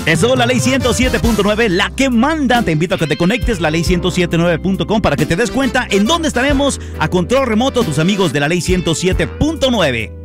Eso, la ley 107.9, la que manda. Te invito a que te conectes, la ley 1079.com, para que te des cuenta en dónde estaremos a control remoto tus amigos de la ley 107.9.